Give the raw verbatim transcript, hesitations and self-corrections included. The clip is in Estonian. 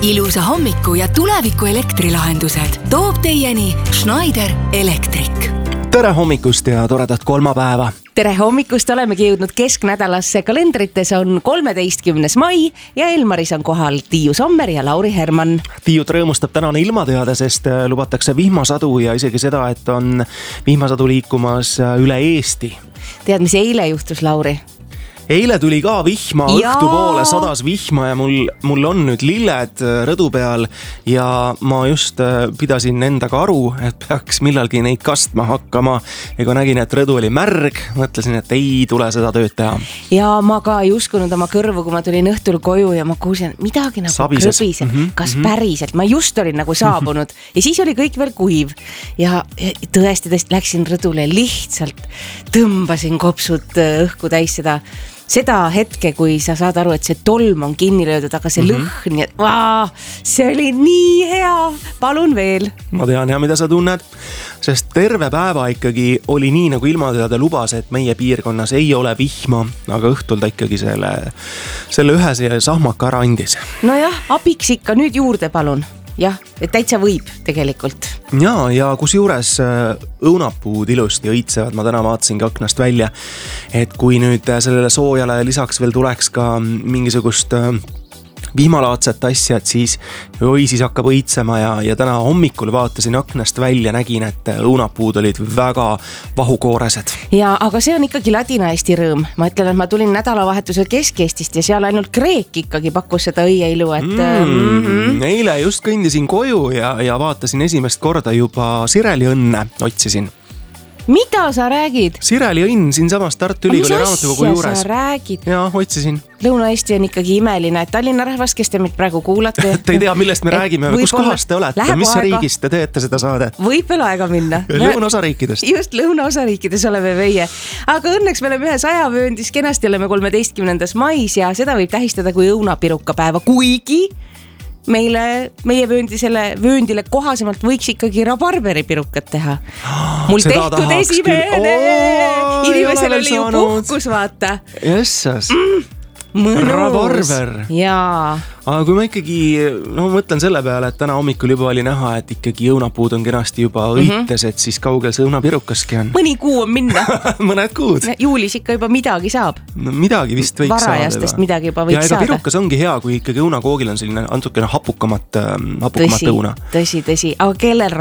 Ilusa hommiku ja tuleviku elektrilahendused toob teieni Schneider Electric. Tere hommikust ja toredat kolmapäeva. Tere hommikust, olemegi jõudnud kesknädalasse. Kalendrites on kolmeteistkümnes mai ja Elmaris on kohal Tiiu Sommer ja Lauri Herman. Tiiut rõõmustab tänane ilmateade, sest lubatakse vihmasadu ja isegi seda, et on vihmasadu liikumas üle Eesti. Tead, mis eile juhtus, Lauri? Eile tuli ka vihma, Jaa. õhtu poole sadas vihma ja mul, mul on nüüd lilled rõdu peal ja ma just pidasin endaga aru, et peaks millalgi neid kastma hakkama. Ja kui nägin, et rõdu oli märg, mõtlesin, et ei tule seda tööd teha. Ja ma ka ei uskunud oma kõrvu, kui ma tulin õhtul koju ja ma kuulsin midagi nagu Sabises. krõbise. Mhm, Kas mhm. päriselt? Ma just olin nagu saabunud ja siis oli kõik veel kuiv. Ja ja tõesti, tõesti läksin rõdule lihtsalt, tõmbasin kopsud õhku täis seda seda hetke, kui sa saad aru, et see tolm on kinni löödud, aga see mm-hmm. lõhn, et vaa, see oli nii hea, palun veel. Ma tean ja mida sa tunned, sest terve päeva ikkagi oli nii, nagu ilmateade lubas, et meie piirkonnas ei ole vihma, aga õhtul ta ikkagi selle, selle ühe see sahmaka ära andis. No jah, abiks ikka nüüd juurde, palun. Jah, et täitsa võib tegelikult. Ja, ja kus juures õunapuud ilusti õitsevad, ma täna vaatasingi aknast välja, et kui nüüd sellele soojale lisaks veel tuleks ka mingisugust vihmalaadset asja, et siis oi, siis hakkab õitsema ja, ja täna hommikul vaatasin aknast välja, nägin, et õunapuud olid väga vahukooresed. Ja, aga see on ikkagi Ladina-Eesti rõõm. Ma ütlen, et ma tulin nädalavahetusel Kesk-Eestist ja seal ainult Kreek ikkagi pakkus seda õieilu, et mm, mm-hmm. Eile just kõndisin koju ja, ja vaatasin esimest korda juba Sireli õnne, otsisin. Mida sa räägid? Sireli õnn siin samas Tartu Ülikooli raamatukogu juures. Mis asja sa räägid? Ja, otsisin. Lõuna-Eesti on ikkagi imeline, et Tallinna rahvas, kes te meid praegu kuulate. Te ei tea, millest me räägime, kus kohast te olete, mis riigist te teete seda saadet? Võib veel aega minna. Lõunaosariikidest. Just lõunaosariikides oleme meie. Aga õnneks me oleme ühe saja vööndis, kenasti oleme kolmeteistkümnendas mais ja seda võib tähistada kui õunapiruka päeva, kuigi meile, meie vööndisele, vööndile kohasemalt võiks ikkagi rabarberipirukad teha. Mul seda tehtud esimene! Inimesel oli ju puhkus, vaata. Jessas. Mm, mõnus. Rabarber. Jaa. Aga kui ma ikkagi, no mõtlen selle peale, et täna hommikul juba oli näha, et ikkagi õunapuud on kenasti juba õites, mm-hmm. et siis kaugel see õunapirukaski on. Mõni kuu on minna. Mõned kuud. Juulis ikka juba midagi saab. No midagi vist võiks Varajastest saada. midagi juba võiks ja ega saada. pirukas ongi hea, kui ikkagi õunakoogil on selline antukene hapukamat, hapukamat tõsi, õuna. Tõsi, tõsi. Aga kellel